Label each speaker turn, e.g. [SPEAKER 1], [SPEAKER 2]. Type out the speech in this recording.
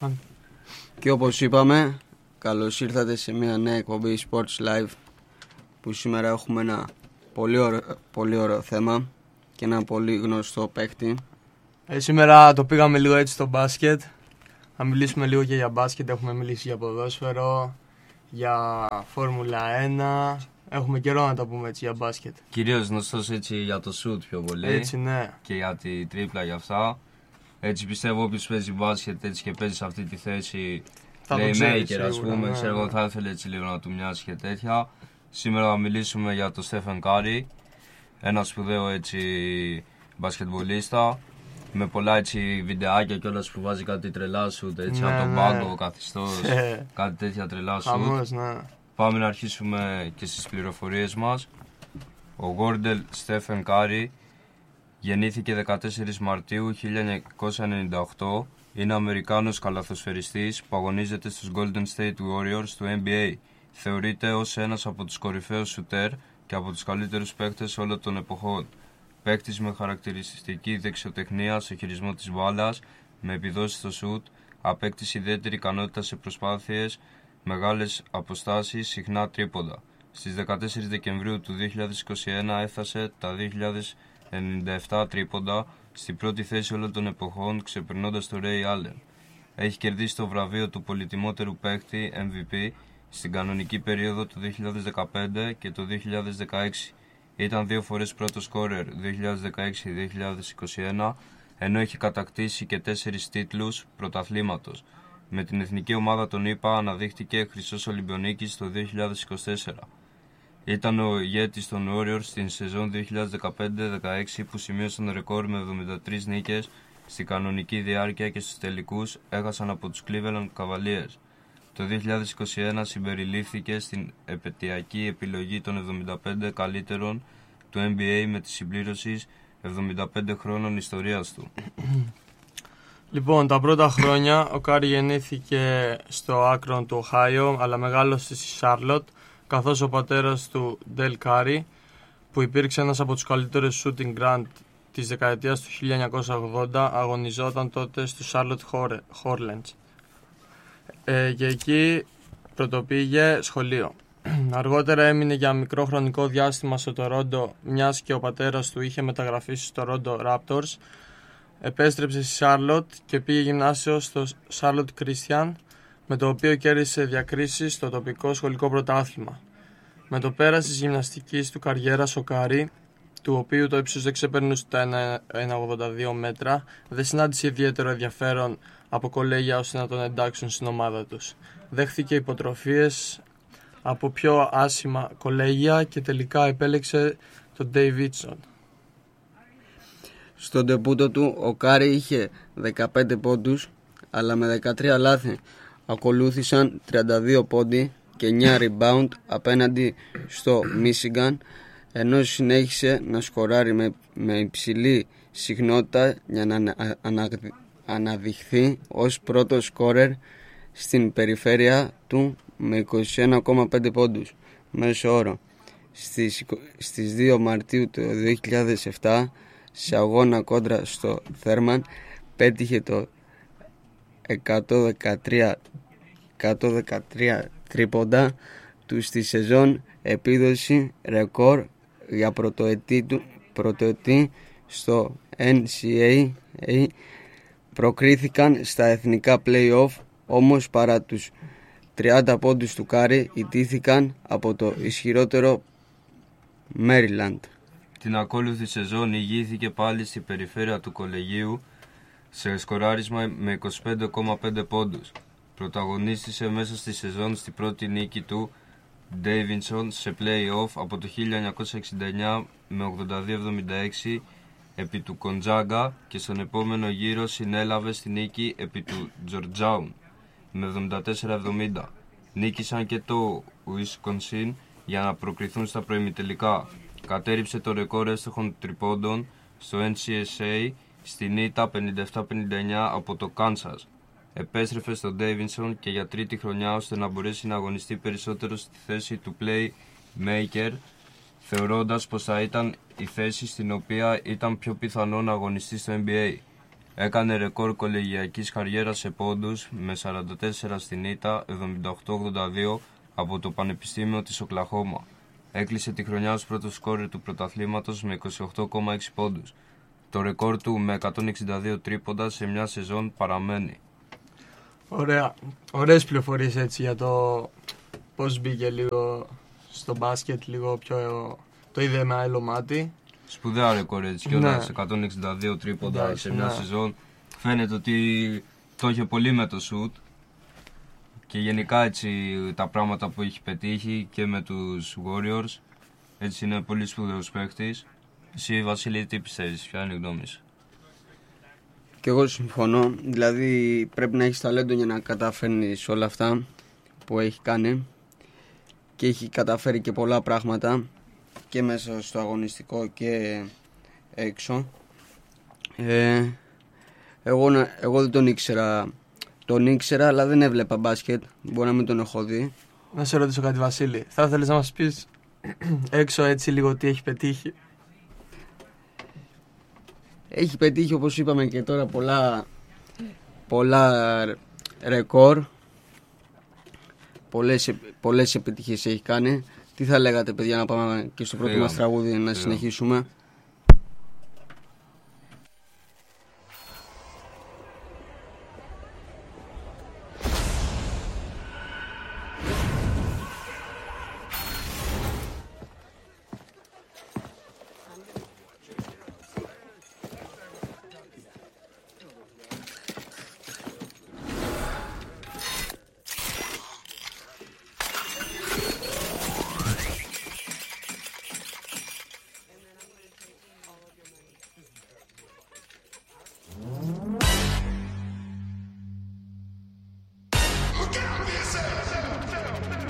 [SPEAKER 1] Και όπως είπαμε, καλώς ήρθατε σε μια νέα εκπομπή Sports Live, που σήμερα έχουμε ένα πολύ ωραίο θέμα και ένα πολύ γνωστό παίκτη.
[SPEAKER 2] Σήμερα το πήγαμε λίγο έτσι στο μπάσκετ. Θα μιλήσουμε λίγο και για μπάσκετ. Έχουμε μιλήσει για ποδόσφαιρο, για Φόρμουλα 1. Έχουμε καιρό να τα πούμε έτσι για μπάσκετ.
[SPEAKER 3] Κυρίως γνωστός έτσι για το σουτ πιο πολύ.
[SPEAKER 2] Έτσι, ναι.
[SPEAKER 3] Και για τη τρίπλα για αυτά. Έτσι πιστεύω όποιος παίζει μπάσκετ έτσι και παίζει σε αυτή τη θέση playmaker, ας πούμε, ναι, ξέρω, θα ήθελε έτσι λίγο να του μοιάσει και τέτοια. Σήμερα θα μιλήσουμε για τον Στέφεν Κάρι, ένα σπουδαίο έτσι μπασκετμπολίστα, με πολλά έτσι βιντεάκια κιόλας που βάζει κάτι τρελά σουτ, έτσι, από τον πάγκο καθιστός, κάτι τέτοια τρελά σουτ.
[SPEAKER 2] Ναι.
[SPEAKER 3] Πάμε να αρχίσουμε και στις πληροφορίες μας. Ο Γόρντελ Στέφεν Κάρι γεννήθηκε 14 Μαρτίου 1998. Είναι Αμερικάνος καλαθοσφαιριστής που αγωνίζεται στους Golden State Warriors του NBA. Θεωρείται ως ένας από τους κορυφαίους σουτέρ και από τους καλύτερους παίκτες όλων των εποχών. Παίκτης με χαρακτηριστική δεξιοτεχνία στο χειρισμό της μπάλας, με επιδόσεις στο σουτ, απέκτησε ιδιαίτερη ικανότητα σε προσπάθειες, μεγάλες αποστάσεις, συχνά τρίποντα. Στις 14 Δεκεμβρίου του 2021 έφτασε τα 2097 τρίποντα, στην πρώτη θέση όλων των εποχών, ξεπερνώντας τον Ray Allen. Έχει κερδίσει το βραβείο του πολυτιμότερου παίκτη MVP στην κανονική περίοδο του 2015 και το 2016. Ήταν 2 φορές πρώτος σκόρερ 2016-2021, ενώ έχει κατακτήσει και 4 τίτλους πρωταθλήματος. Με την εθνική ομάδα των ΗΠΑ αναδείχθηκε χρυσός Ολυμπιονίκης το 2024. Ήταν ο ηγέτης των Warriors στην σεζόν 2015-16 που σημείωσαν ρεκόρ με 73 νίκες στην κανονική διάρκεια και στους τελικούς έχασαν από τους Cleveland Cavaliers. Το 2021 συμπεριλήφθηκε στην επετειακή επιλογή των 75 καλύτερων του NBA με τη συμπλήρωση 75 χρόνων ιστορίας του.
[SPEAKER 2] Λοιπόν, τα πρώτα χρόνια ο Κάρι γεννήθηκε στο Άκρον του Οχάιο, αλλά μεγάλωσε στη Σάρλοτ, καθώς ο πατέρας του, Ντέλ Κάρι, που υπήρξε ένας από τους καλύτερους shooting guard της δεκαετίας του 1980, αγωνιζόταν τότε στους Charlotte Hornets. Και εκεί πρωτοπήγε σχολείο. Αργότερα έμεινε για μικρό χρονικό διάστημα στο Τορόντο, μιας και ο πατέρας του είχε μεταγραφεί στο Τορόντο Raptors. Επέστρεψε στη Charlotte και πήγε γυμνάσιο στο Charlotte Christian, με το οποίο κέρδισε διακρίσεις στο τοπικό σχολικό πρωτάθλημα. Με το πέρας της γυμναστικής του καριέρας, ο Κάρι, του οποίου το ύψος δεν ξεπερνούσε τα 1,82 μέτρα, δεν συνάντησε ιδιαίτερο ενδιαφέρον από κολέγια ώστε να τον εντάξουν στην ομάδα τους. Δέχθηκε υποτροφίες από πιο άσημα κολέγια και τελικά επέλεξε τον Davidson.
[SPEAKER 1] Στον ντεμπούτο του ο Κάρι είχε 15 πόντους, αλλά με 13 λάθη ακολούθησαν 32 πόντι και 9 rebound απέναντι στο Michigan, ενώ συνέχισε να σκοράρει με υψηλή συχνότητα για να αναδειχθεί ως πρώτος σκόρερ στην περιφέρεια του με 21,5 πόντους μέσο όρο. Στις 2 Μαρτίου του 2007, σε αγώνα κόντρα στο Θέρμαν, πέτυχε το 113 τρίποντα του στη σεζόν, επίδοση ρεκόρ για πρωτοετή στο NCAA. Προκρίθηκαν στα εθνικά play-off, όμως παρά τους 30 πόντους του Κάρι ιτήθηκαν από το ισχυρότερο Maryland.
[SPEAKER 3] Την ακόλουθη σεζόν ηγήθηκε πάλι στη περιφέρεια του κολεγίου σε σκοράρισμα με 25,5 πόντους. Πρωταγωνίστησε μέσα στη σεζόν στη πρώτη νίκη του Davidson σε play-off από το 1969 με 82-76 επί του Κοντζάγκα και στον επόμενο γύρο συνέλαβε στη νίκη επί του Georgetown με 74-70. Νίκησαν και το Wisconsin για να προκριθούν στα προημιτελικά. Κατέριψε το ρεκόρ εύστοχων τριπώντων στο NCSA στην ήττα 57-59 από το Kansas. Επέστρεφε στο Davidson και για τρίτη χρονιά ώστε να μπορέσει να αγωνιστεί περισσότερο στη θέση του playmaker, θεωρώντας πως θα ήταν η θέση στην οποία ήταν πιο πιθανό να αγωνιστεί στο NBA. Έκανε ρεκόρ κολεγιακής καριέρας σε πόντους με 44 στην ήττα, 78-82 από το Πανεπιστήμιο της Οκλαχώμα. Έκλεισε τη χρονιά ως πρώτος σκόρερ του πρωταθλήματος με 28,6 πόντους. Το ρεκόρ του με 162 τρίποντα σε μια σεζόν παραμένει.
[SPEAKER 2] Ωραία. Ωραίες πληροφορίες έτσι για το πώς μπήκε λίγο στο μπάσκετ, λίγο πιο το είδε με άλλο μάτι.
[SPEAKER 3] Σπουδαία ρεκόρ έτσι κιόλας, 162 τρίποντα σε μια σεζόν. Φαίνεται ότι το είχε πολύ με το σουτ και γενικά έτσι τα πράγματα που έχει πετύχει και με τους Warriors. Έτσι είναι πολύ σπουδαίος παίκτης. Εσύ Βασίλη τι πιστεύεις, ποια είναι η γνώμη σου?
[SPEAKER 1] Και εγώ συμφωνώ, δηλαδή πρέπει να έχεις ταλέντο για να καταφέρνεις όλα αυτά που έχει κάνει και έχει καταφέρει και πολλά πράγματα και μέσα στο αγωνιστικό και έξω. Εγώ δεν τον ήξερα αλλά δεν έβλεπα μπάσκετ, μπορεί να μην τον έχω δει.
[SPEAKER 2] Να σε ρωτήσω κάτι Βασίλη, θα ήθελες να μας πεις έξω έτσι λίγο τι έχει πετύχει?
[SPEAKER 1] Έχει πετύχει όπως είπαμε και τώρα πολλά ρεκόρ, πολλές επιτυχίες έχει κάνει. Τι θα λέγατε παιδιά να πάμε και στο πρώτο μας τραγούδι να συνεχίσουμε?
[SPEAKER 4] Look out!